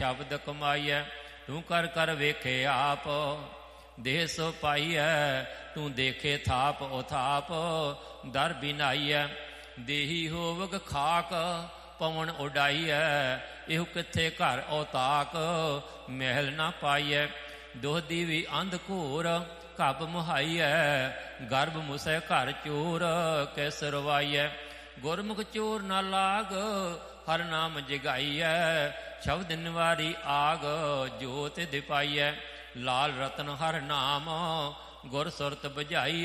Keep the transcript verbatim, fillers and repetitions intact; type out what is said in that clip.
ਸ਼ਬਦ ਕਮਾਈਐ। ਤੂੰ ਕਰ ਕਰ ਵੇਖੇ ਆਪ, ਦੇਹ ਸੋ ਪਾਈਐ। ਤੂੰ ਦੇਖੇ ਥਾਪ ਉਥਾਪ, ਦਰ ਬਿਨਾਈਐ। ਦੇਹੀ ਹੋਵਗ ਖਾਕ, ਪਵਨ ਉਡਾਈਐ। ਇਹੋ ਕਿੱਥੇ ਘਰ ਔਤਾਕ, ਮਹਿਲ ਨਾ ਪਾਈਐ। ਦੋਹਦੀ ਵੀ ਅੰਧ ਘੋਰ, ਘੱਬ ਮੁਹਾਈਐ। ਗਰਭ ਮੁਸੈ ਘਰ ਚੋਰ, ਕਿਸ ਰਵਾਈਐ। ਗੁਰਮੁਖ ਚੋਰ ਨਾ ਲਾਗ, ਹਰ ਨਾਮ ਜਗਾਈਐ। ਸ਼ਬਦ ਨਿਵਾਰੀ ਆਗ, ਜੋਤ ਦਿਪਾਈਐ। ਲਾਲ ਰਤਨ ਹਰ ਨਾਮ, ਗੁਰ ਸੁਰਤ ਬੁਝਾਈ।